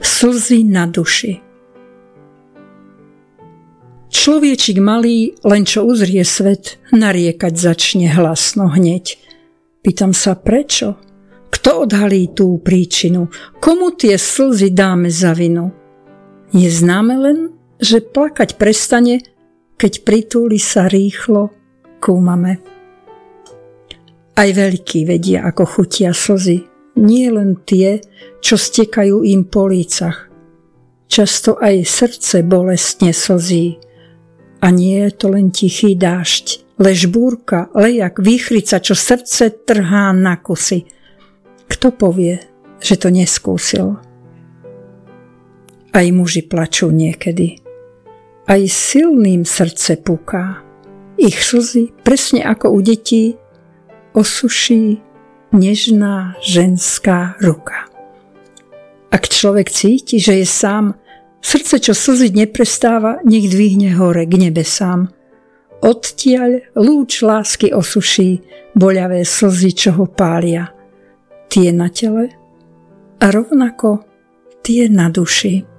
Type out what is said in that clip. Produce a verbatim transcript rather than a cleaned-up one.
Slzy na duši. Človečik malý, len čo uzrie svet, nariekať začne hlasno hneď. Pýtam sa prečo? Kto odhalí tú príčinu? Komu tie slzy dáme za vinu? Neznáme len, že plakať prestane, keď pritúli sa rýchlo ku mame. Aj veľkí vedia, ako chutia slzy, nie len tie, čo stekajú im po lícach. Často aj srdce bolestne slzí. A nie je to len tichý dážď, lež búrka, lejak, výchrica, čo srdce trhá na kusy. Kto povie, že to neskúsil? Aj muži plačú niekedy. Aj silným srdce puká. Ich slzy, presne ako u detí, osuší nežná ženská ruka. Ak človek cíti, že je sám, srdce, čo slziť neprestáva, nech dvihne hore k nebesám. Odtiaľ lúč lásky osuší boľavé slzy, čo ho pália. Tie na tele a rovnako tie na duši.